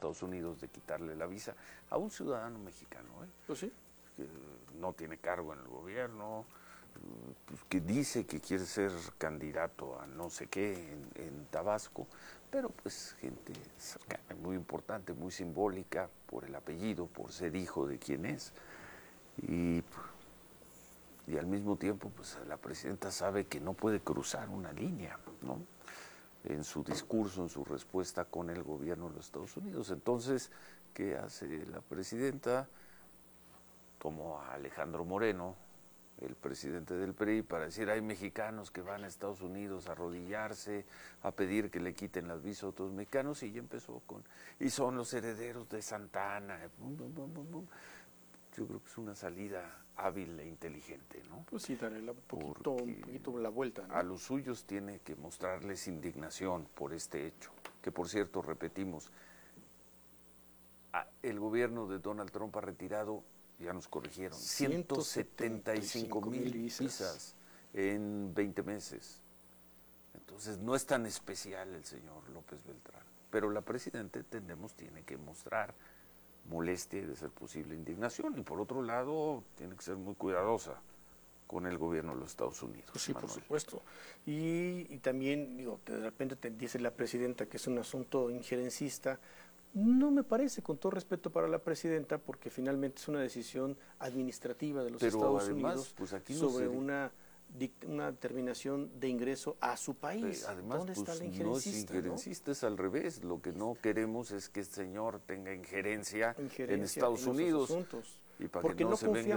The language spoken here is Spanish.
Estados Unidos de quitarle la visa a un ciudadano mexicano, Pues sí. que no tiene cargo en el gobierno, pues, que dice que quiere ser candidato a no sé qué en Tabasco, pero pues gente cercana, muy importante, muy simbólica por el apellido, por ser hijo de quien es. Y al mismo tiempo, pues la presidenta sabe que no puede cruzar una línea, ¿no? En su discurso, en su respuesta con el gobierno de los Estados Unidos. Entonces, ¿qué hace la presidenta? Tomó a Alejandro Moreno, el presidente del PRI, para decir, hay mexicanos que van a Estados Unidos a arrodillarse, a pedir que le quiten las visas a otros mexicanos, y ya empezó con, y son los herederos de Santa Anna. Bum, bum, bum, bum, bum. Yo creo que es una salida hábil e inteligente, ¿no? Pues sí, darle un poquito la vuelta, ¿no? A los suyos tiene que mostrarles indignación por este hecho, que por cierto, repetimos, el gobierno de Donald Trump ha retirado, ya nos corrigieron, 175,000 visas en 20 meses. Entonces no es tan especial el señor López Beltrán, pero la presidenta, entendemos, tiene que mostrar molestia y, de ser posible, indignación, y por otro lado tiene que ser muy cuidadosa con el gobierno de los Estados Unidos. Pues sí, Manuel. por supuesto. Y también, digo, de repente te dice la presidenta que es un asunto injerencista. No me parece, con todo respeto para la presidenta, porque finalmente es una decisión administrativa de los Estados Unidos, pues aquí sobre una determinación de ingreso a su país. Además, ¿dónde está la injerencista? No es injerencista, ¿no? Es al revés. Lo que no queremos es que este señor tenga injerencia en Estados Unidos. Asuntos. Y para porque que no se venga